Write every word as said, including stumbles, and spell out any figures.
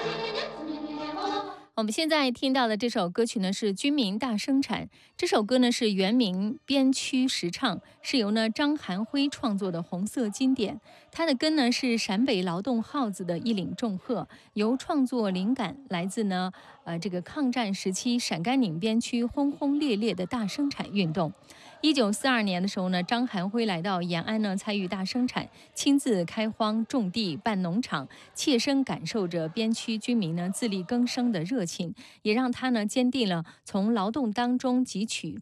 我们现在听到的这首歌曲呢是《军民大生产》，这首歌呢是原名编曲实唱，是由呢张含辉创作的红色经典。它的根呢是陕北劳动号子的一领重鹤，由创作灵感来自呢呃这个抗战时期陕甘宁边区轰轰烈烈的大生产运动。一九四二年的时候呢，张含辉来到延安呢，参与大生产，亲自开荒种地、办农场，切身感受着边区居民呢自力更生的热情，也让他呢坚定了从劳动当中汲取